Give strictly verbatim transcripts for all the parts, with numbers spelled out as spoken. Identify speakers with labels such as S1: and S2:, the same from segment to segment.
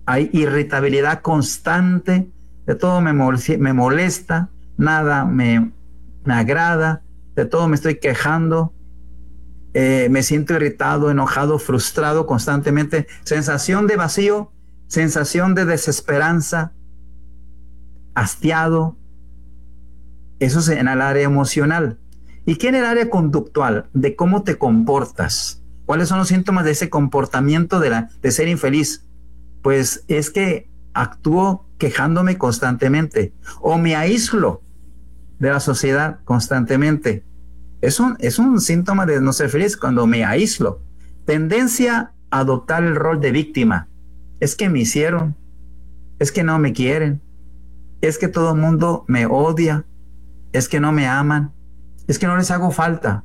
S1: hay irritabilidad constante, de todo me, mol- me molesta, nada me, me agrada, de todo me estoy quejando, eh, me siento irritado, enojado, frustrado constantemente, sensación de vacío, sensación de desesperanza, hastiado. Eso es en el área emocional. ¿Y qué en el área conductual? De cómo te comportas. ¿Cuáles son los síntomas de ese comportamiento de, la, de ser infeliz? Pues es que actúo quejándome constantemente o me aíslo de la sociedad constantemente. Es un, es un síntoma de no ser feliz cuando me aíslo. Tendencia a adoptar el rol de víctima. Es que me hicieron, es que no me quieren, es que todo el mundo me odia, es que no me aman, es que no les hago falta,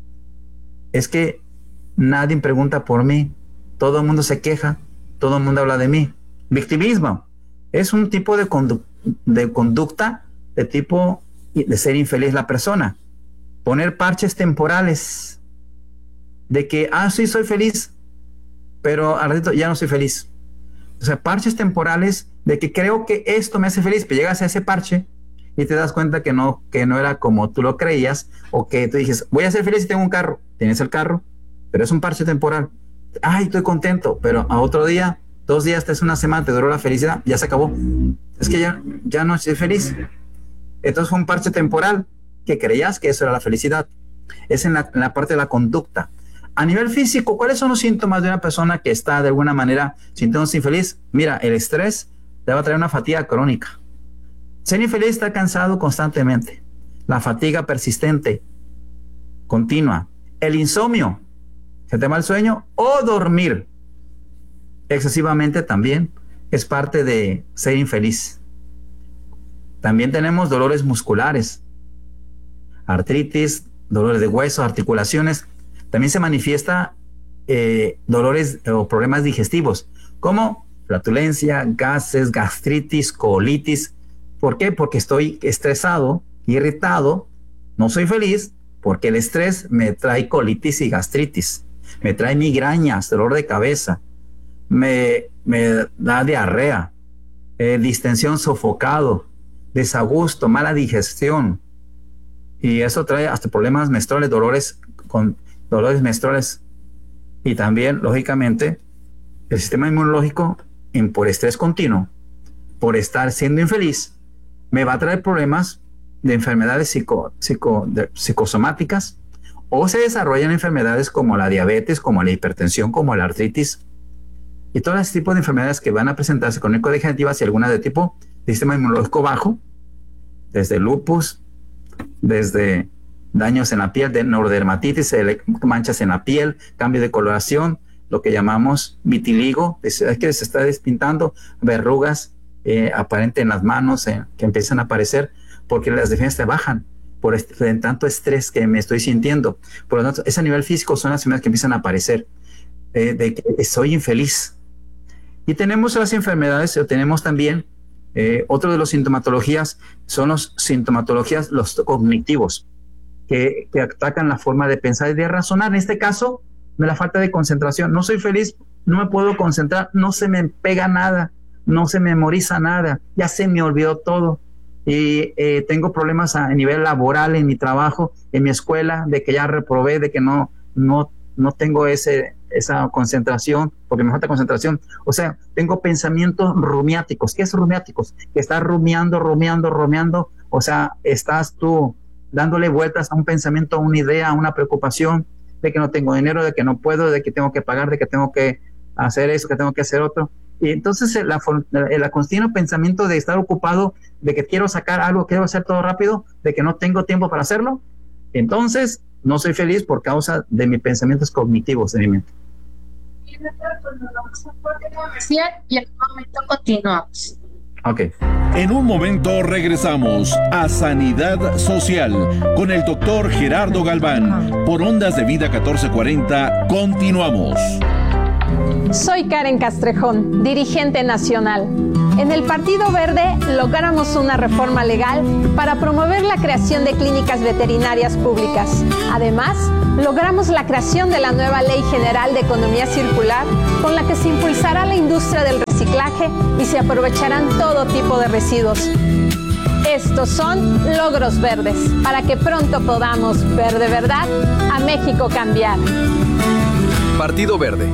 S1: es que nadie pregunta por mí, todo el mundo se queja, todo el mundo habla de mí. Victimismo es un tipo de, condu- de conducta de tipo de ser infeliz la persona. Poner parches temporales de que, ah, sí, soy feliz, pero al ratito ya no soy feliz. O sea, parches temporales de que creo que esto me hace feliz, pero llegas a ese parche y te das cuenta que no, que no era como tú lo creías, o que tú dices, voy a ser feliz si tengo un carro. Tienes el carro, pero es un parche temporal. Ay, estoy contento, pero a otro día, dos días, tres, una semana, te duró la felicidad, ya se acabó. Es que ya, ya no estoy feliz. Entonces fue un parche temporal que creías que eso era la felicidad. Es en la, en la parte de la conducta. A nivel físico, ¿cuáles son los síntomas de una persona que está de alguna manera sintiéndose infeliz? Mira, el estrés te va a traer una fatiga crónica. Ser infeliz está cansado constantemente. La fatiga persistente, continua. El insomnio, se te va el sueño, o dormir excesivamente también es parte de ser infeliz. También tenemos dolores musculares, artritis, dolores de huesos, articulaciones. También se manifiesta eh, dolores o problemas digestivos, como flatulencia, gases, gastritis, colitis. ¿Por qué? Porque estoy estresado, irritado, no soy feliz, porque el estrés me trae colitis y gastritis, me trae migrañas, dolor de cabeza, me, me da diarrea, eh, distensión, sofocado, desagusto, mala digestión, y eso trae hasta problemas menstruales, dolores con dolores menstruales, y también, lógicamente, el sistema inmunológico, en, por estrés continuo, por estar siendo infeliz, me va a traer problemas de enfermedades psico, psico, de, psicosomáticas, o se desarrollan enfermedades como la diabetes, como la hipertensión, como la artritis, y todo ese tipo de enfermedades que van a presentarse crónico-degenerativas y algunas de tipo de sistema inmunológico bajo, desde lupus, desde daños en la piel, de neurodermatitis, manchas en la piel, cambio de coloración, lo que llamamos vitiligo, es que se está despintando, verrugas eh, aparentes en las manos eh, que empiezan a aparecer porque las defensas te bajan por este, tanto estrés que me estoy sintiendo. Por lo tanto, ese a nivel físico son las enfermedades que empiezan a aparecer, eh, de que soy infeliz. Y tenemos las enfermedades, o tenemos también eh, otro de las sintomatologías, son los sintomatologías, los cognitivos, que, que atacan la forma de pensar y de razonar. En este caso, de la falta de concentración. No soy feliz, no me puedo concentrar, no se me pega nada, no se memoriza nada, ya se me olvidó todo. Y eh, tengo problemas a, a nivel laboral, en mi trabajo, en mi escuela, de que ya reprobé, de que no, no, no tengo ese, esa concentración, porque me falta concentración. O sea, tengo pensamientos rumiáticos. ¿Qué es rumiáticos? Que estás rumiando, rumiando, rumiando. O sea, estás tú dándole vueltas a un pensamiento, a una idea, a una preocupación, de que no tengo dinero, de que no puedo, de que tengo que pagar, de que tengo que hacer eso, que tengo que hacer otro. Y entonces el, el, el continuo pensamiento de estar ocupado, de que quiero sacar algo, quiero hacer todo rápido, de que no tengo tiempo para hacerlo, entonces no soy feliz por causa de mis pensamientos cognitivos de mi mente.
S2: Y en un momento continuamos.
S1: Ok.
S3: En un momento regresamos a Sanidad Social con el doctor Gerardo Galván. Por Ondas de Vida catorce cuarenta, continuamos.
S4: Soy Karen Castrejón, dirigente nacional. En el Partido Verde logramos una reforma legal para promover la creación de clínicas veterinarias públicas. Además, logramos la creación de la nueva Ley General de Economía Circular, con la que se impulsará la industria del reciclaje reciclaje y se aprovecharán todo tipo de residuos. Estos son logros verdes, para que pronto podamos ver de verdad a México cambiar.
S5: Partido Verde.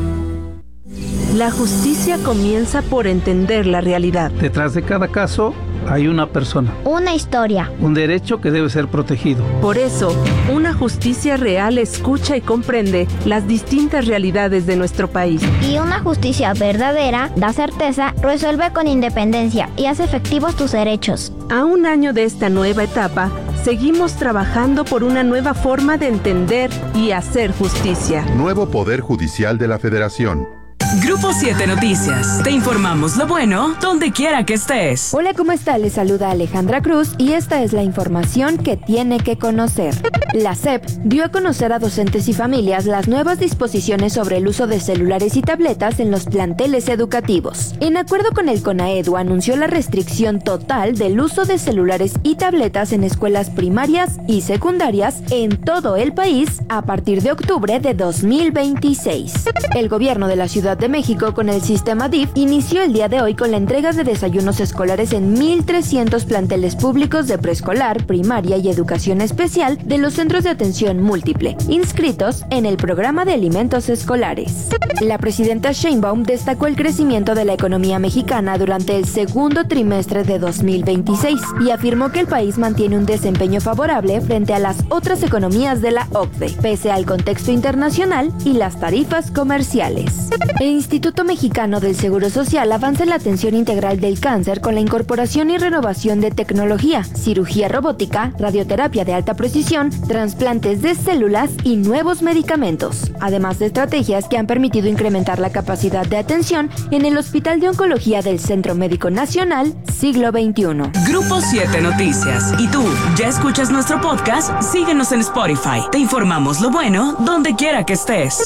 S6: La justicia comienza por entender la realidad.
S7: Detrás de cada caso hay una persona.
S8: Una historia.
S7: Un derecho que debe ser protegido.
S6: Por eso, una justicia real escucha y comprende las distintas realidades de nuestro país.
S8: Y una justicia verdadera da certeza, resuelve con independencia y hace efectivos tus derechos.
S6: A un año de esta nueva etapa, seguimos trabajando por una nueva forma de entender y hacer justicia.
S9: Nuevo Poder Judicial de la Federación.
S10: Grupo siete Noticias. Te informamos lo bueno donde quiera que estés.
S11: Hola, ¿cómo está? Les saluda Alejandra Cruz y esta es la información que tiene que conocer. La S E P dio a conocer a docentes y familias las nuevas disposiciones sobre el uso de celulares y tabletas en los planteles educativos. En acuerdo con el CONAEDU, anunció la restricción total del uso de celulares y tabletas en escuelas primarias y secundarias en todo el país a partir de octubre de dos mil veintiséis. El gobierno de la Ciudad de México, con el sistema D I F, inició el día de hoy con la entrega de desayunos escolares en mil trescientos planteles públicos de preescolar, primaria y educación especial de los centros de atención múltiple, inscritos en el programa de alimentos escolares. La presidenta Sheinbaum destacó el crecimiento de la economía mexicana durante el segundo trimestre de dos mil veintiséis y afirmó que el país mantiene un desempeño favorable frente a las otras economías de la O C D E, pese al contexto internacional y las tarifas comerciales. El Instituto Mexicano del Seguro Social avanza en la atención integral del cáncer con la incorporación y renovación de tecnología, cirugía robótica, radioterapia de alta precisión, trasplantes de células y nuevos medicamentos, además de estrategias que han permitido incrementar la capacidad de atención en el Hospital de Oncología del Centro Médico Nacional Siglo veintiuno.
S10: Grupo siete Noticias. ¿Y tú, ya escuchas nuestro podcast? Síguenos en Spotify. Te informamos lo bueno donde quiera que estés.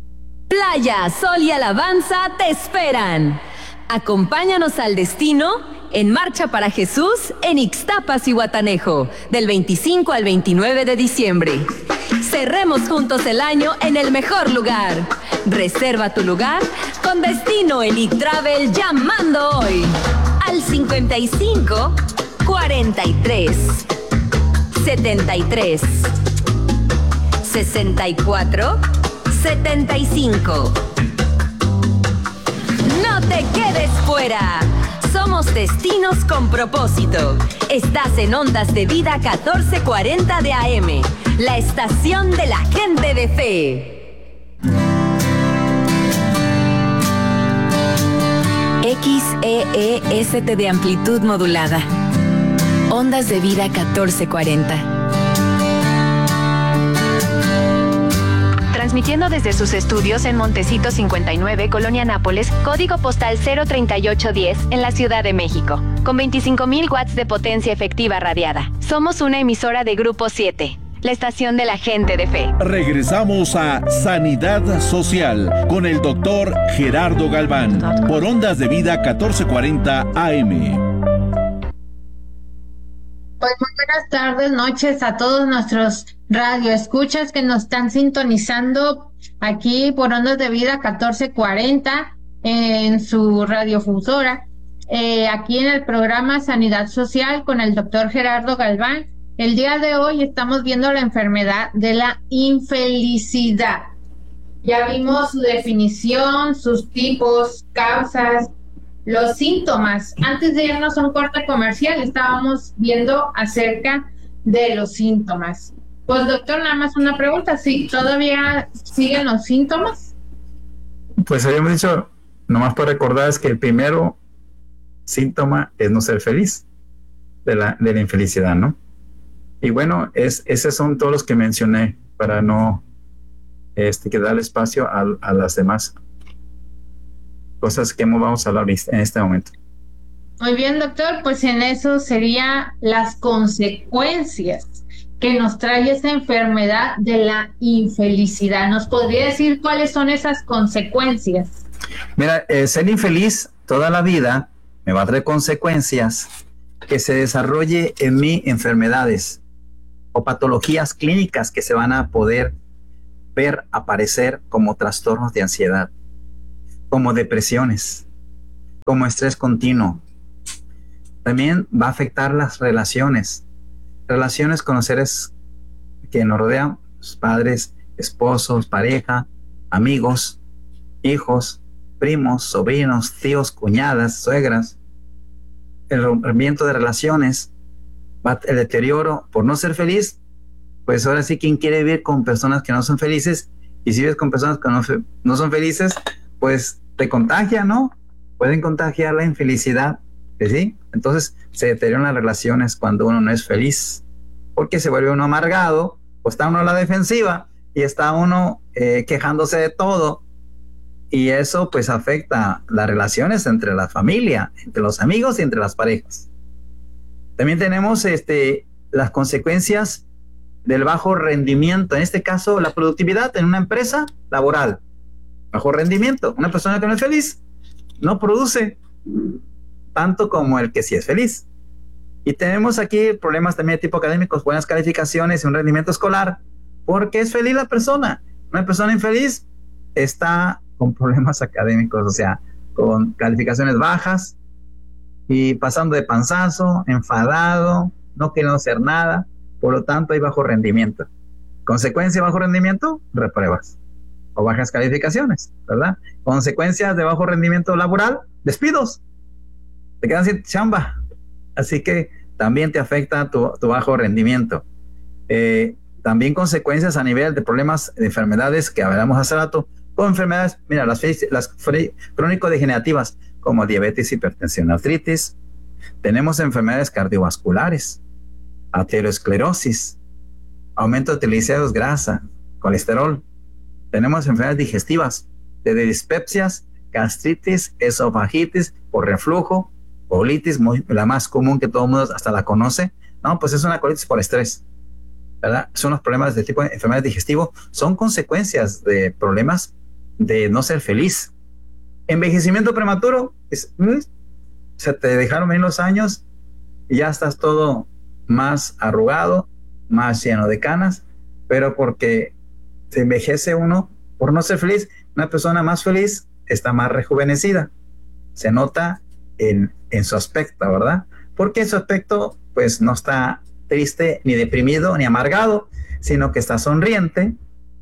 S12: Playa, sol y alabanza te esperan. Acompáñanos al destino en Marcha para Jesús en Ixtapas y Guatanejo, del veinticinco al veintinueve de diciembre. Cerremos juntos el año en el mejor lugar. Reserva tu lugar con Destino Elite Travel llamando hoy al cincuenta y cinco, cuarenta y tres, setenta y tres, sesenta y cuatro, setenta y cinco. No te quedes fuera. Somos Destinos con Propósito. Estás en Ondas de Vida catorce cuarenta de A M, la estación de la gente de fe. X E E S T de amplitud modulada. Ondas de Vida catorce cuarenta.
S13: Transmitiendo desde sus estudios en Montecito cincuenta y nueve, Colonia Nápoles, código postal cero treinta y ocho diez, en la Ciudad de México, con veinticinco mil watts de potencia efectiva radiada. Somos una emisora de Grupo siete, la estación de la gente de fe.
S3: Regresamos a Sanidad Social con el doctor Gerardo Galván, por Ondas de Vida catorce cuarenta A M.
S2: Pues muy buenas tardes, noches a todos nuestros radioescuchas que nos están sintonizando aquí por Ondas de Vida catorce cuarenta en su radiofusora, eh, aquí en el programa Sanidad Social con el doctor Gerardo Galván. El día de hoy estamos viendo la enfermedad de la infelicidad. Ya vimos su definición, sus tipos, causas, los síntomas. Antes de irnos a un corte comercial, estábamos viendo acerca de los síntomas. Pues doctor, nada más una pregunta, ¿sí todavía siguen los síntomas?
S1: Pues habíamos dicho, nomás para recordar, es que el primero síntoma es no ser feliz, de la, de la infelicidad, ¿no? Y bueno, es, esos son todos los que mencioné para no este, que darle espacio a, a las demás cosas que vamos a hablar en este momento.
S2: Muy bien, doctor, pues en eso sería las consecuencias que nos trae esa enfermedad de la infelicidad. ¿Nos podría decir cuáles son esas consecuencias?
S1: Mira, eh, ser infeliz toda la vida me va a traer consecuencias que se desarrolle en mí enfermedades o patologías clínicas que se van a poder ver aparecer como trastornos de ansiedad, como depresiones, como estrés continuo. También va a afectar las relaciones, relaciones con los seres que nos rodean, padres, esposos, pareja, amigos, hijos, primos, sobrinos, tíos, cuñadas, suegras. El rompimiento de relaciones, el deterioro por no ser feliz. Pues ahora sí, ¿quién quiere vivir con personas que no son felices? Y si vives con personas que no, no son felices, pues te contagia, ¿no? Pueden contagiar la infelicidad, ¿sí? Entonces se deterioran las relaciones cuando uno no es feliz, porque se vuelve uno amargado, o está uno a la defensiva y está uno eh, quejándose de todo, y eso pues afecta las relaciones entre la familia, entre los amigos y entre las parejas. También tenemos este, las consecuencias del bajo rendimiento, en este caso la productividad en una empresa laboral. Bajo rendimiento, una persona que no es feliz no produce tanto como el que sí es feliz. Y tenemos aquí problemas también de tipo académicos, buenas calificaciones y un rendimiento escolar, porque es feliz la persona. Una persona infeliz está con problemas académicos, o sea, con calificaciones bajas y pasando de panzazo, enfadado, no queriendo hacer nada. Por lo tanto, hay bajo rendimiento. Consecuencia de bajo rendimiento, repruebas o bajas calificaciones, ¿verdad? Consecuencias de bajo rendimiento laboral, despidos. Te quedas sin chamba. Así que también te afecta tu, tu bajo rendimiento. Eh, también consecuencias a nivel de problemas de enfermedades que hablamos hace rato, con enfermedades, mira, las, las crónico-degenerativas, como diabetes, hipertensión, artritis. Tenemos enfermedades cardiovasculares, aterosclerosis, aumento de triglicéridos, grasa, colesterol. Tenemos enfermedades digestivas, de dispepsias, gastritis, esofagitis por reflujo, colitis, muy, la más común que todo el mundo hasta la conoce. No, pues es una colitis por estrés, ¿verdad? Son los problemas de tipo de enfermedad digestivo, son consecuencias de problemas de no ser feliz. Envejecimiento prematuro, es, se te dejaron venir los años y ya estás todo más arrugado, más lleno de canas, pero porque se envejece uno por no ser feliz. Una persona más feliz está más rejuvenecida, se nota en, en su aspecto, ¿verdad? Porque en su aspecto pues no está triste, ni deprimido, ni amargado, sino que está sonriente,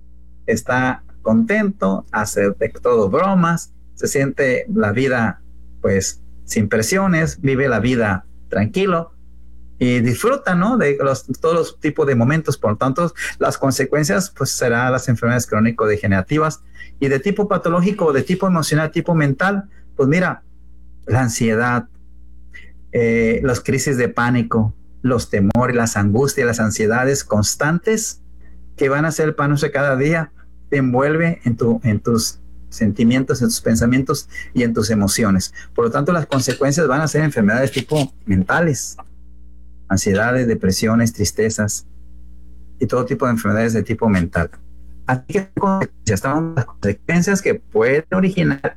S1: está contento, hace de todo bromas, se siente la vida pues sin presiones, vive la vida tranquilo y disfruta, ¿no? De los, todos los tipos de momentos. Por lo tanto, las consecuencias pues serán las enfermedades crónico-degenerativas y de tipo patológico, de tipo emocional, tipo mental. Pues mira, la ansiedad, eh, las crisis de pánico, los temores, las angustias, las ansiedades constantes que van a ser el pan de cada día, te envuelve en, tu, en tus sentimientos, en tus pensamientos y en tus emociones. Por lo tanto, las consecuencias van a ser enfermedades tipo mentales, ansiedades, depresiones, tristezas y todo tipo de enfermedades de tipo mental. Así que están las consecuencias que pueden originar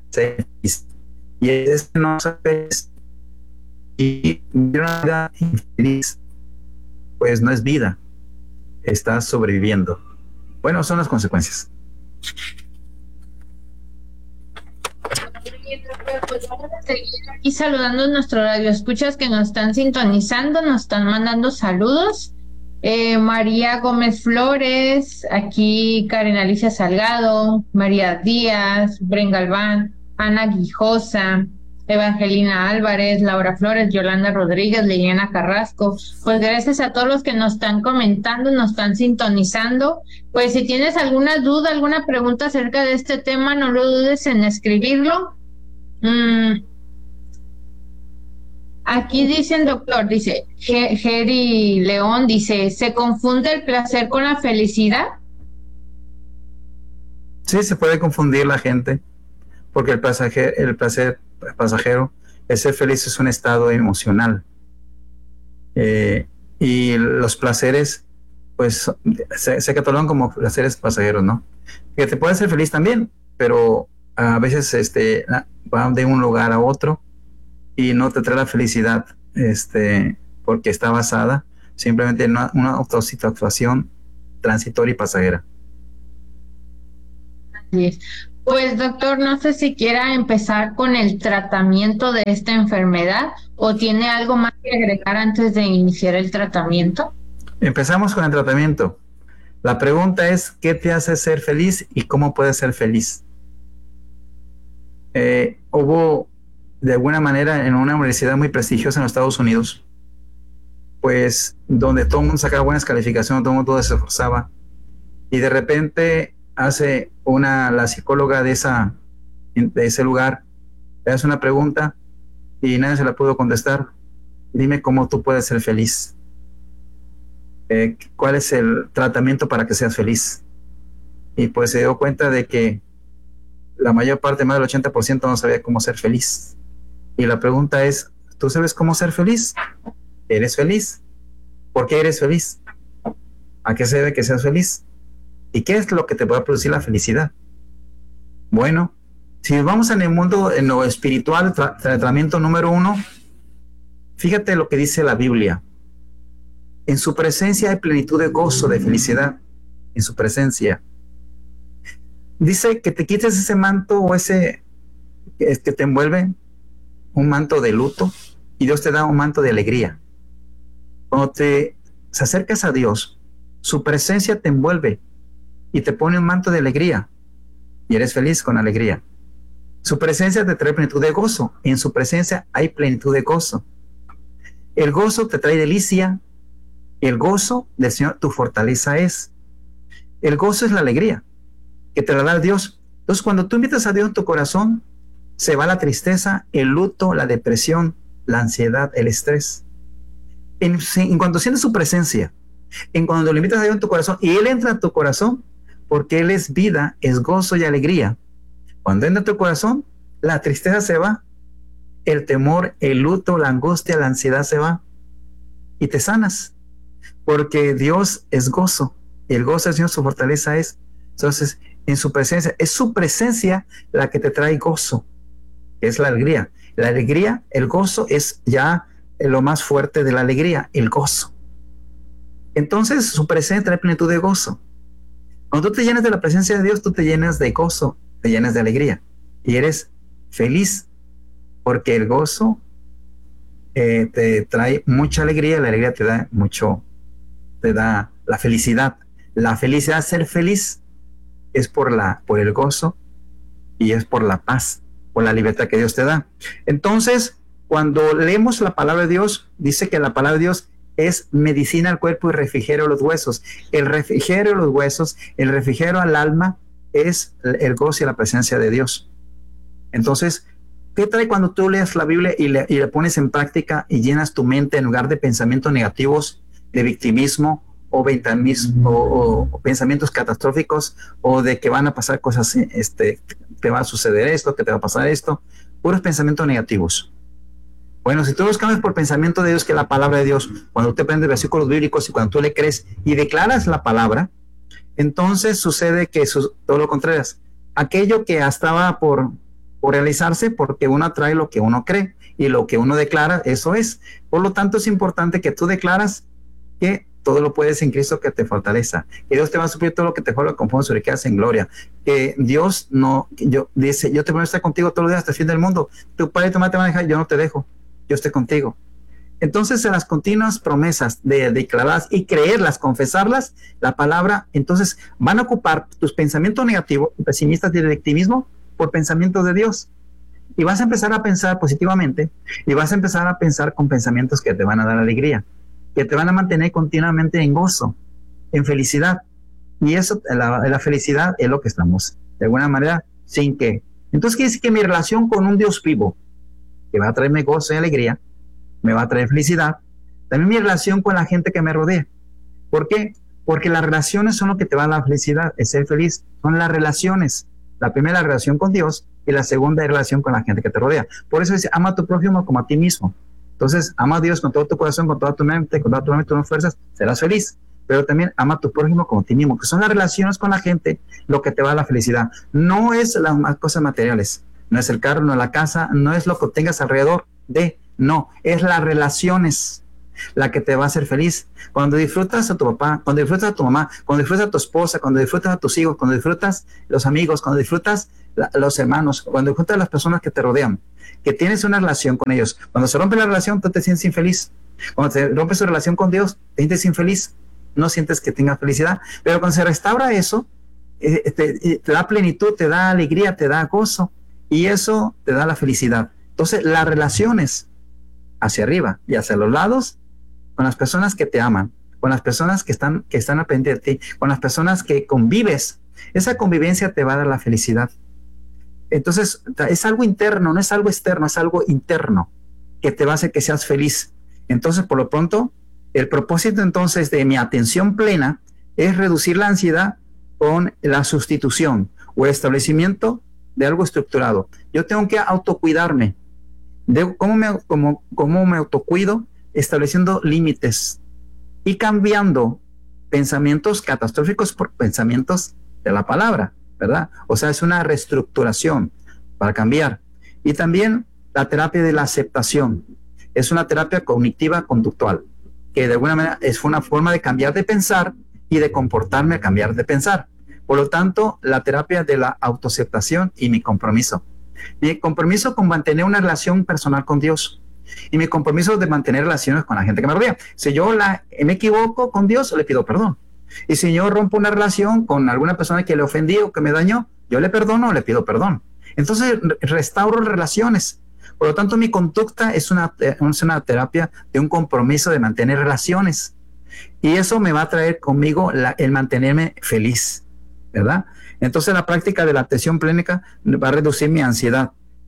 S1: y es que no sabes y una vida infeliz, pues no es vida, estás sobreviviendo. Bueno, son las consecuencias.
S2: Pues vamos a seguir aquí saludando a nuestros radioescuchas que nos están sintonizando, nos están mandando saludos. Eh, María Gómez Flores, aquí Karen Alicia Salgado, María Díaz, Bren Galván, Ana Guijosa, Evangelina Álvarez, Laura Flores, Yolanda Rodríguez, Liliana Carrasco. Pues gracias a todos los que nos están comentando, nos están sintonizando. Pues si tienes alguna duda, alguna pregunta acerca de este tema, no lo dudes en escribirlo. Mm. Aquí dice el doctor, dice, Jerry León, dice, ¿se confunde el placer con la felicidad?
S1: Sí, se puede confundir la gente, porque el placer, el placer pasajero, el ser feliz es un estado emocional. Eh, y los placeres, pues, se, se catalogan como placeres pasajeros, ¿no? Que te puede hacer feliz también, pero a veces este, va de un lugar a otro y no te trae la felicidad, este, porque está basada simplemente en una, una autosatisfacción transitoria y pasajera.
S2: Así es. Pues doctor, no sé si quiera empezar con el tratamiento de esta enfermedad o tiene algo más que agregar antes de iniciar el tratamiento.
S1: Empezamos con el tratamiento. La pregunta es, ¿qué te hace ser feliz y cómo puedes ser feliz? Eh, hubo, de alguna manera, en una universidad muy prestigiosa en los Estados Unidos, pues, donde todo el mundo sacaba buenas calificaciones, todo el mundo se esforzaba, y de repente hace una, la psicóloga de, esa, de ese lugar, le hace una pregunta y nadie se la pudo contestar. Dime cómo tú puedes ser feliz. Eh, ¿Cuál es el tratamiento para que seas feliz? Y pues se dio cuenta de que la mayor parte, más del ochenta por ciento, no sabía cómo ser feliz. Y la pregunta es, ¿tú sabes cómo ser feliz? ¿Eres feliz? ¿Por qué eres feliz? ¿A qué se debe que seas feliz? ¿Y qué es lo que te va a producir la felicidad? Bueno, si vamos en el mundo, en lo espiritual, tra- tratamiento número uno, fíjate lo que dice la Biblia. En su presencia hay plenitud de gozo, de felicidad. En su presencia. Dice que te quites ese manto o ese que te envuelve, un manto de luto, y Dios te da un manto de alegría. Cuando te acercas a Dios, su presencia te envuelve y te pone un manto de alegría y eres feliz con alegría. Su presencia te trae plenitud de gozo. En su presencia hay plenitud de gozo. El gozo te trae delicia. El gozo del Señor tu fortaleza es. El gozo es la alegría que te la da Dios. Entonces, cuando tú invitas a Dios en tu corazón, se va la tristeza, el luto, la depresión, la ansiedad, el estrés. En, en cuanto sientes su presencia, en cuando lo invitas a Dios en tu corazón y Él entra en tu corazón, porque Él es vida, es gozo y alegría. Cuando entra en tu corazón, la tristeza se va, el temor, el luto, la angustia, la ansiedad se va y te sanas, porque Dios es gozo. El gozo del Señor, su fortaleza es. Entonces, en su presencia, es su presencia la que te trae gozo, que es la alegría. La alegría, el gozo es ya lo más fuerte de la alegría, el gozo. Entonces, su presencia trae plenitud de gozo. Cuando tú te llenas de la presencia de Dios, tú te llenas de gozo, te llenas de alegría y eres feliz, porque el gozo eh, te trae mucha alegría, la alegría te da mucho, te da la felicidad. La felicidad, ser feliz, es por, la, por el gozo y es por la paz, por la libertad que Dios te da. Entonces, cuando leemos la palabra de Dios, dice que la palabra de Dios es medicina al cuerpo y refrigerio a los huesos. El refrigerio a los huesos, el refrigerio al alma, es el gozo y la presencia de Dios. Entonces, ¿qué trae cuando tú lees la Biblia y le, y le pones en práctica y llenas tu mente en lugar de pensamientos negativos, de victimismo o, ventamismo, o, o pensamientos catastróficos o de que van a pasar cosas, este, te va a suceder esto, que te va a pasar esto, puros pensamientos negativos? Bueno, si tú los cambias por pensamiento de Dios, que es la palabra de Dios, cuando te aprendes versículos bíblicos y cuando tú le crees y declaras la palabra, entonces sucede que su, todo lo contrario, aquello que estaba por, por realizarse, porque uno atrae lo que uno cree y lo que uno declara, eso es. Por lo tanto, es importante que tú declaras que todo lo puedes en Cristo que te fortaleza, que Dios te va a suplir todo lo que te falta conforme a su riqueza en gloria, que Dios no, yo, dice, yo te voy a estar contigo todos los días hasta el fin del mundo, tu padre y tu madre te van a dejar, yo no te dejo, yo estoy contigo. Entonces, en las continuas promesas de declararlas y creerlas, confesarlas, la palabra, entonces van a ocupar tus pensamientos negativos, pesimistas y de victimismo por pensamientos de Dios. Y vas a empezar a pensar positivamente y vas a empezar a pensar con pensamientos que te van a dar alegría, que te van a mantener continuamente en gozo, en felicidad. Y eso, la, la felicidad es lo que estamos, de alguna manera, sin que. Entonces quiere decir que mi relación con un Dios vivo, que va a traerme gozo y alegría, me va a traer felicidad, también mi relación con la gente que me rodea. ¿Por qué? Porque las relaciones son lo que te va a dar la felicidad, es ser feliz. Son las relaciones. La primera, la relación con Dios, y la segunda, la relación con la gente que te rodea. Por eso dice, ama a tu prójimo como a ti mismo. Entonces, ama a Dios con todo tu corazón, con toda tu mente, con toda tu mente, tus fuerzas, serás feliz. Pero también ama a tu prójimo como a ti mismo, que son las relaciones con la gente lo que te va a la felicidad. No es las cosas materiales, no es el carro, no es la casa, no es lo que tengas alrededor de, no, es las relaciones. la que te va a hacer feliz. Cuando disfrutas a tu papá, cuando disfrutas a tu mamá, cuando disfrutas a tu esposa, cuando disfrutas a tus hijos, cuando disfrutas los amigos, cuando disfrutas la, los hermanos, cuando disfrutas las personas que te rodean, que tienes una relación con ellos. Cuando se rompe la relación, tú te sientes infeliz. Cuando se rompe su relación con Dios, te sientes infeliz. No sientes que tengas felicidad. Pero cuando se restaura eso, eh, te, te da plenitud, te da alegría, te da gozo. Y eso te da la felicidad. Entonces, las relaciones hacia arriba y hacia los lados, con las personas que te aman, con las personas que están, que están a pendiente de ti, con las personas que convives, esa convivencia te va a dar la felicidad. Entonces, es algo interno, no es algo externo, es algo interno que te va a hacer que seas feliz. Entonces, por lo pronto, el propósito entonces de mi atención plena es reducir la ansiedad con la sustitución o el establecimiento de algo estructurado. Yo tengo que autocuidarme. De cómo me, cómo, cómo me autocuido, estableciendo límites y cambiando pensamientos catastróficos por pensamientos de la palabra, ¿verdad? O sea, es una reestructuración para cambiar. Y también la terapia de la aceptación. Es una terapia cognitiva conductual, que de alguna manera es una forma de cambiar de pensar y de comportarme a cambiar de pensar. Por lo tanto, la terapia de la autoaceptación y mi compromiso. Mi compromiso con mantener una relación personal con Dios y mi compromiso de mantener relaciones con la gente que me rodea. Si yo la, me equivoco con Dios, le pido perdón. Y si yo rompo una relación con alguna persona que le ofendí o que me dañó, yo le perdono o le pido perdón. Entonces, restauro relaciones. Por lo tanto, mi conducta es una, es una terapia de un compromiso de mantener relaciones. Y eso me va a traer conmigo la, el mantenerme feliz, ¿verdad? Entonces, la práctica de la atención plena va a reducir mi ansiedad.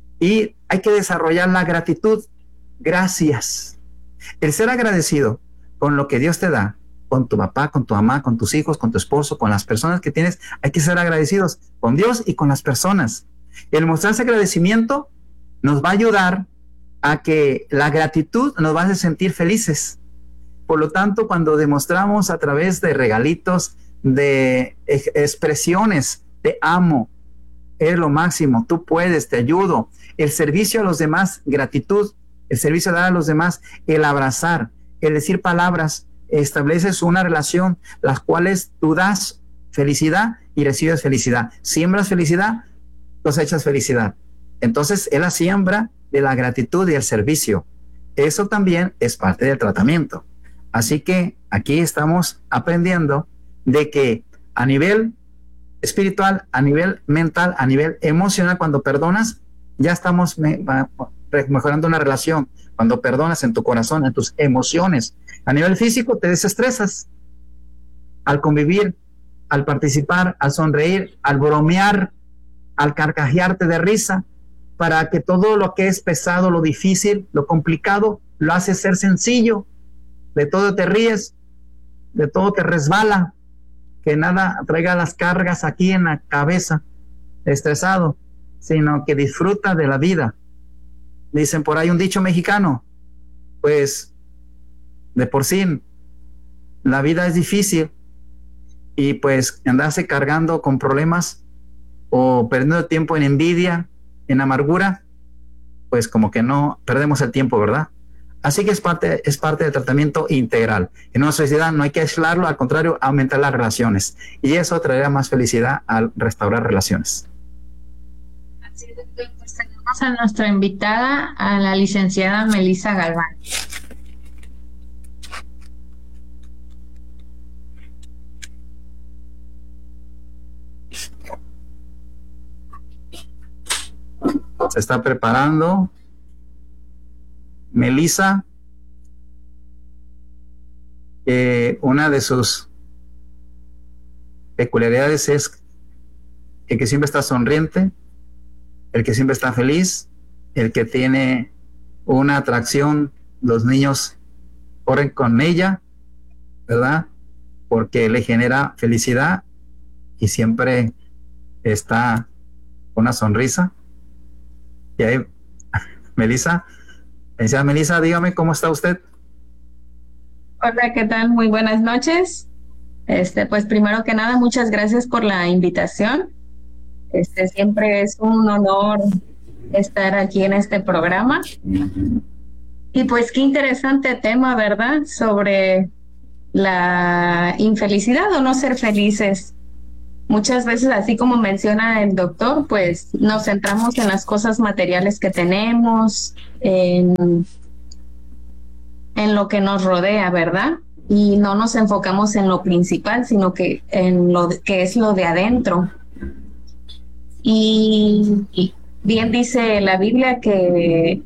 S1: Y hay que desarrollar la gratitud. Gracias. El ser agradecido con lo que Dios te da, con tu papá, con tu mamá, con tus hijos, con tu esposo, con las personas que tienes, hay que ser agradecidos con Dios y con las personas. El mostrarse agradecimiento nos va a ayudar a que la gratitud nos va a hacer sentir felices. Por lo tanto, cuando demostramos a través de regalitos, de expresiones, te amo, eres lo máximo, tú puedes, te ayudo, el servicio a los demás, gratitud, el servicio a dar a los demás, el abrazar, el decir palabras, estableces una relación, las cuales tú das felicidad y recibes felicidad. Siembras felicidad, cosechas felicidad. Entonces, es la siembra de la gratitud y el servicio. Eso también es parte del tratamiento. Así que aquí estamos aprendiendo de que a nivel espiritual, a nivel mental, a nivel emocional, cuando perdonas, ya estamos me, mejorando una relación. Cuando perdonas en tu corazón, en tus emociones. A nivel físico, te desestresas. Al convivir, al participar, al sonreír, al bromear, al carcajearte de risa, para que todo lo que es pesado, lo difícil, lo complicado, lo haces ser sencillo. De todo te ríes, de todo te resbala, que nada traiga las cargas aquí en la cabeza, estresado, sino que disfruta de la vida. Dicen por ahí un dicho mexicano, pues de por sí la vida es difícil y pues andarse cargando con problemas o perdiendo tiempo en envidia, en amargura, pues como que no perdemos el tiempo, ¿verdad? Así que es parte, es parte del tratamiento integral. En una sociedad no hay que aislarlo, al contrario, aumentar las relaciones. Y eso traerá más felicidad al restaurar relaciones.
S2: Así es, pues tenemos a nuestra invitada, a la licenciada Melissa Galván.
S1: Se está preparando. Melissa, eh, una de sus peculiaridades es el que siempre está sonriente, el que siempre está feliz, el que tiene una atracción, los niños corren con ella, ¿verdad? Porque le genera felicidad y siempre está con una sonrisa. Y ahí, Melissa, Melissa, Melissa, dígame, ¿cómo está usted?
S14: Hola, ¿qué tal? Muy buenas noches. Este, pues primero que nada, muchas gracias por la invitación. Este, siempre es un honor estar aquí en este programa. y pues qué interesante tema, ¿verdad? Sobre la infelicidad o no ser felices. Muchas veces, así como menciona el doctor, pues nos centramos en las cosas materiales que tenemos, en, en lo que nos rodea, ¿verdad? Y no nos enfocamos en lo principal, sino que en lo de, que es lo de adentro. Y, y bien dice la Biblia que,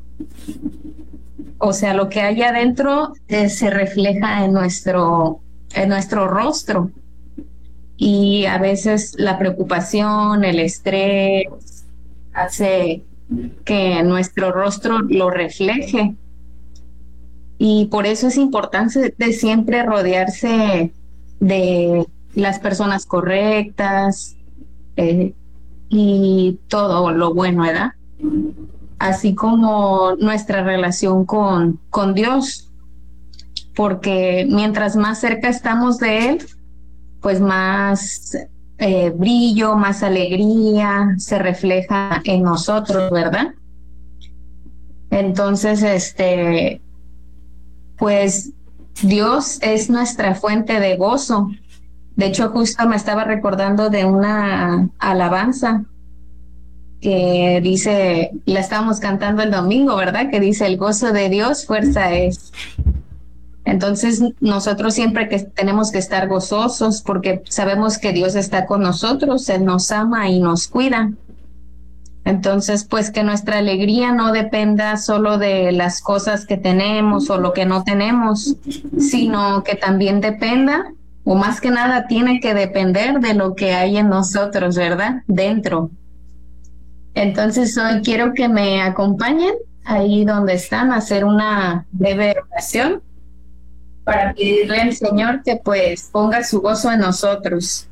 S14: o sea, lo que hay adentro eh, se refleja en nuestro, en nuestro rostro. Y a veces la preocupación, el estrés, hace que nuestro rostro lo refleje. Y por eso es importante de siempre rodearse de las personas correctas eh, y todo lo bueno, ¿verdad? Así como nuestra relación con, con Dios, porque mientras más cerca estamos de Él, pues más eh, brillo, más alegría se refleja en nosotros, ¿verdad? Entonces, este, pues Dios es nuestra fuente de gozo. De hecho, justo me estaba recordando de una alabanza que dice, la estábamos cantando el domingo, ¿verdad? Que dice, el gozo de Dios fuerza es. Entonces nosotros siempre que tenemos que estar gozosos porque sabemos que Dios está con nosotros, Él nos ama y nos cuida. Entonces, pues que nuestra alegría no dependa solo de las cosas que tenemos o lo que no tenemos, sino que también dependa, o más que nada tiene que depender de lo que hay en nosotros, ¿verdad? Dentro. Entonces hoy quiero que me acompañen ahí donde están a hacer una breve oración para pedirle al Señor que pues ponga su gozo en nosotros.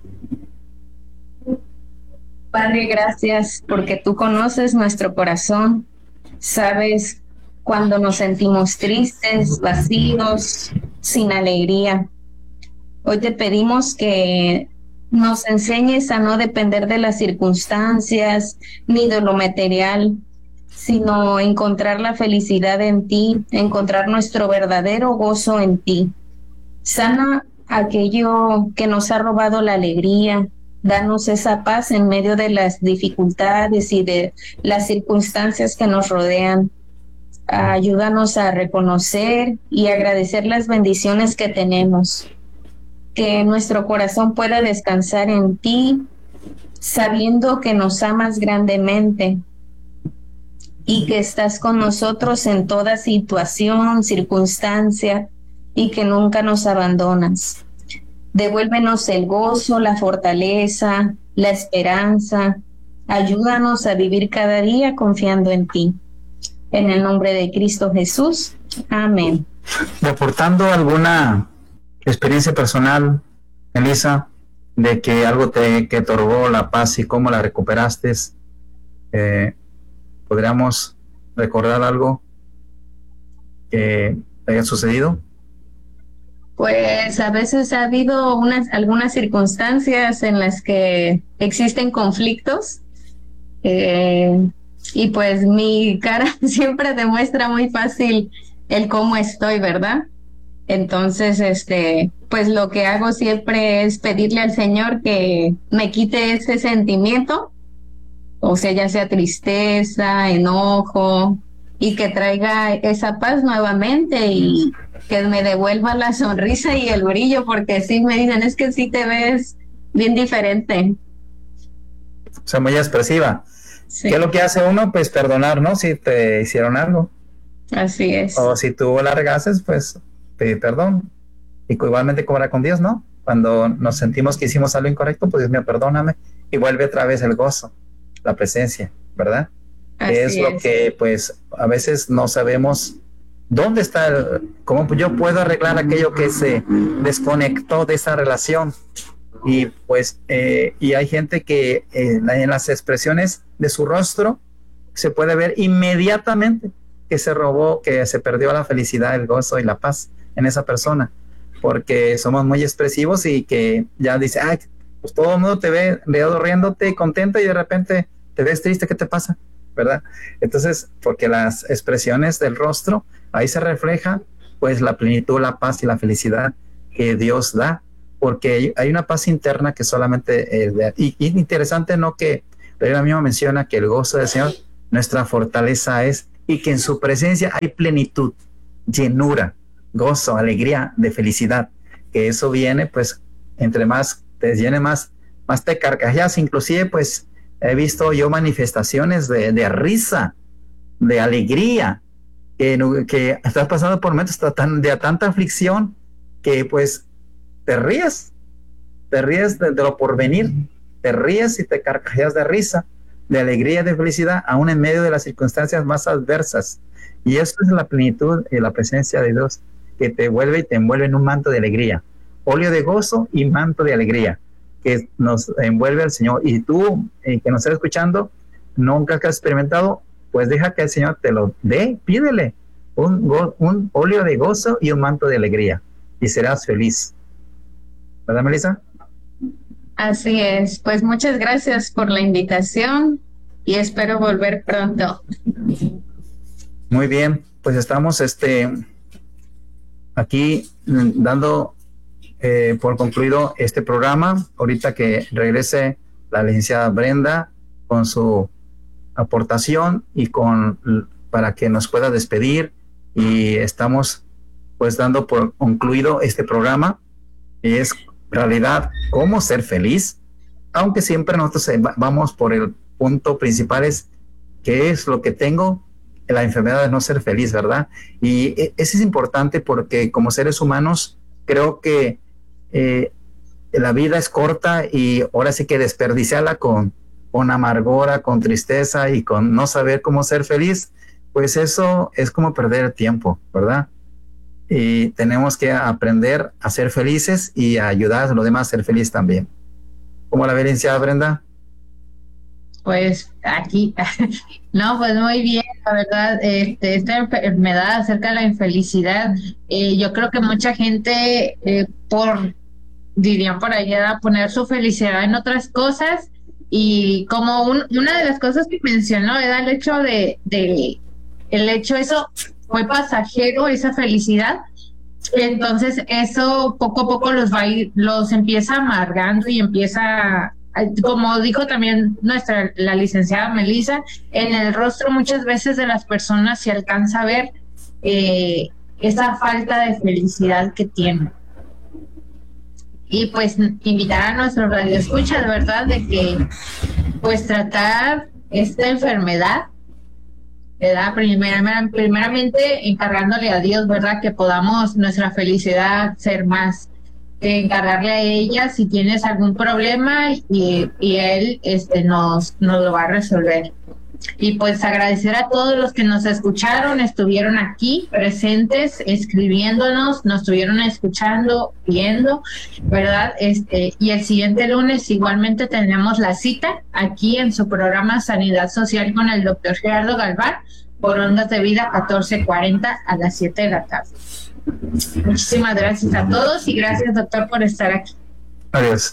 S14: Padre, gracias porque tú conoces nuestro corazón, sabes cuando nos sentimos tristes, vacíos, sin alegría. Hoy te pedimos que nos enseñes a no depender de las circunstancias ni de lo material, sino encontrar la felicidad en ti, encontrar nuestro verdadero gozo en ti. Sana aquello que nos ha robado la alegría, danos esa paz en medio de las dificultades y de las circunstancias que nos rodean. Ayúdanos a reconocer y agradecer las bendiciones que tenemos. Que nuestro corazón pueda descansar en ti, sabiendo que nos amas grandemente y que estás con nosotros en toda situación, circunstancia, y que nunca nos abandonas. Devuélvenos el gozo, la fortaleza, la esperanza. Ayúdanos a vivir cada día confiando en ti. En el nombre de Cristo Jesús. Amén.
S1: Reportando alguna experiencia personal, Elisa, de que algo te que te otorgó la paz y cómo la recuperaste, eh, ¿podríamos recordar algo que haya sucedido?
S14: Pues a veces ha habido unas algunas circunstancias en las que existen conflictos eh, y pues mi cara siempre demuestra muy fácil el cómo estoy, ¿verdad? Entonces, este, pues lo que hago siempre es pedirle al Señor que me quite ese sentimiento, o sea, ya sea tristeza, enojo, y que traiga esa paz nuevamente y que me devuelva la sonrisa y el brillo, porque sí me dicen, es que sí te ves bien diferente.
S1: O sea, muy expresiva. Sí. ¿Qué es lo que hace uno? Pues perdonar, ¿no? Si te hicieron algo.
S14: Así es.
S1: O si tú la regases, pues pedir perdón. Y igualmente cobrar con Dios, ¿no? Cuando nos sentimos que hicimos algo incorrecto, pues Dios mío, perdóname. Y vuelve otra vez el gozo, la presencia, ¿verdad?
S14: Así
S1: es lo
S14: es.
S1: que pues a veces no sabemos dónde está el, cómo yo puedo arreglar aquello que se desconectó de esa relación. Y pues eh, y hay gente que eh, en las expresiones de su rostro se puede ver inmediatamente que se robó, que se perdió la felicidad, el gozo y la paz en esa persona, porque somos muy expresivos y que ya dice, ay, pues todo el mundo te ve riéndote, contento, y de repente te ves triste, ¿qué te pasa? ¿verdad? Entonces, porque las expresiones del rostro, ahí se refleja pues la plenitud, la paz y la felicidad que Dios da, porque hay una paz interna que solamente es de, y, y interesante, ¿no? Que la Biblia misma menciona que el gozo del Señor nuestra fortaleza es, y que en su presencia hay plenitud, llenura, gozo, alegría, de felicidad, que eso viene pues entre más te llene, más, más te carcajeas. Inclusive pues he visto yo manifestaciones de, de risa, de alegría, que, que estás pasando por momentos tan, de tanta aflicción que pues te ríes, te ríes de, de lo porvenir, te ríes y te carcajeas de risa, de alegría, de felicidad, aún en medio de las circunstancias más adversas. Y eso es la plenitud y la presencia de Dios, que te vuelve y te envuelve en un manto de alegría, óleo de gozo y manto de alegría, que nos envuelve al Señor. Y tú, eh, que nos estás escuchando, nunca has experimentado, pues deja que el Señor te lo dé, pídele un, go, un óleo de gozo y un manto de alegría, y serás feliz. ¿Verdad, Melissa?
S2: Así es, pues muchas gracias por la invitación y espero volver pronto.
S1: Muy bien, pues estamos este aquí dando eh, por concluido este programa. Ahorita que regrese la licenciada Brenda con su aportación y con para que nos pueda despedir, y estamos pues dando por concluido este programa, y es realidad cómo ser feliz, aunque siempre nosotros vamos por el punto principal, es qué es lo que tengo, la enfermedad de no ser feliz, ¿verdad? Y eso es importante porque como seres humanos creo que eh, la vida es corta, y ahora sí que desperdiciarla con, con amargura, con tristeza y con no saber cómo ser feliz, pues eso es como perder el tiempo, ¿verdad? Y tenemos que aprender a ser felices y a ayudar a los demás a ser felices también. ¿Cómo la ve, licenciada Brenda?
S2: Pues aquí, no, pues muy bien, la verdad, este, esta enfermedad acerca de la infelicidad, eh, yo creo que mucha gente, eh, por, dirían por allá, poner su felicidad en otras cosas, y como un, una de las cosas que mencionó era el hecho de, de el hecho eso fue pasajero, esa felicidad. Entonces eso poco a poco los va a ir, los empieza amargando y empieza, como dijo también nuestra la licenciada Melissa, en el rostro muchas veces de las personas se alcanza a ver eh, esa falta de felicidad que tienen. Y pues invitar a nuestro radioescucha de verdad de que pues tratar esta enfermedad, ¿verdad? Primer, primeramente encargándole a Dios, ¿verdad? Que podamos nuestra felicidad ser más, de encargarle a ella si tienes algún problema, y, y Él este, nos, nos lo va a resolver. Y pues agradecer a todos los que nos escucharon, estuvieron aquí presentes, escribiéndonos, nos estuvieron escuchando, viendo, ¿verdad? Este, y el siguiente lunes igualmente tenemos la cita aquí en su programa Sanidad Social con el doctor Gerardo Galván por Ondas de Vida catorce cuarenta a las siete de la tarde. Muchísimas gracias a todos y gracias, doctor, por estar aquí.
S1: Adiós.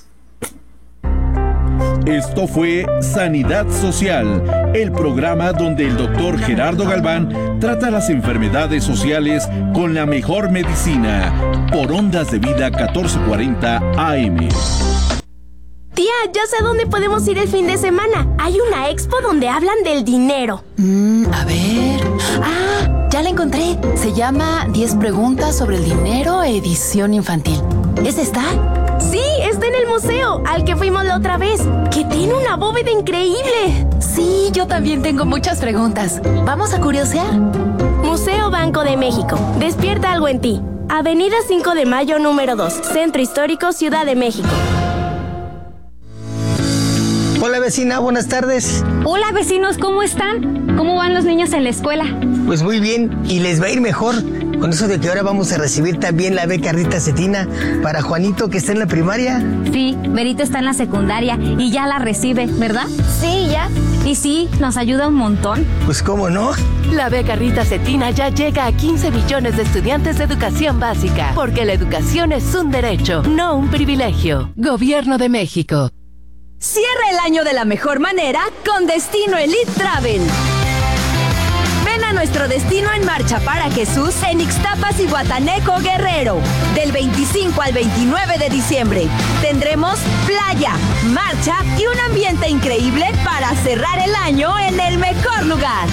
S3: Esto fue Sanidad Social, el programa donde el doctor Gerardo Galván trata las enfermedades sociales con la mejor medicina, por Ondas de Vida catorce cuarenta A M.
S15: Tía, ya sé dónde podemos ir el fin de semana. Hay una expo donde hablan del dinero.
S16: Mm, a ver... Ah, ya la encontré. Se llama diez preguntas sobre el dinero, edición infantil. ¿Es esta?
S15: Sí, está en el museo, al que fuimos la otra vez, que tiene una bóveda increíble.
S16: Sí, yo también tengo muchas preguntas. ¿Vamos a curiosear?
S15: Museo Banco de México. Despierta algo en ti. Avenida cinco de Mayo, número dos. Centro Histórico, Ciudad de México.
S17: Hola vecina, buenas tardes.
S18: Hola vecinos, ¿cómo están? ¿Cómo van los niños en la escuela?
S17: Pues muy bien, y les va a ir mejor con eso de que ahora vamos a recibir también la beca Rita Cetina para Juanito, que está en la primaria.
S18: Sí, Berito está en la secundaria y ya la recibe, ¿verdad?
S8: Sí, ya.
S18: Y sí, nos ayuda un montón.
S17: Pues cómo no.
S6: La beca Rita Cetina ya llega a quince millones de estudiantes de educación básica, porque la educación es un derecho, no un privilegio. Gobierno de México.
S12: Cierra el año de la mejor manera con Destino Elite Travel. Ven a nuestro Destino en Marcha para Jesús en Ixtapas y Guatanejo, Guerrero. Del veinticinco al veintinueve de diciembre. Tendremos playa, marcha y un ambiente increíble para cerrar el año en el mejor lugar.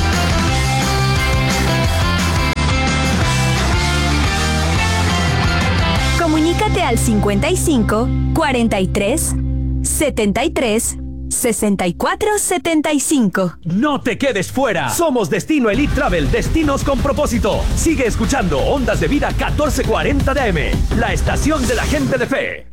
S12: Comunícate al cincuenta y cinco, cuarenta y tres, setenta y tres, sesenta y cuatro setenta y cinco.
S19: No te quedes fuera. Somos Destino Elite Travel, destinos con propósito. Sigue escuchando Ondas de Vida catorce cuarenta de A M, la estación de la gente de fe.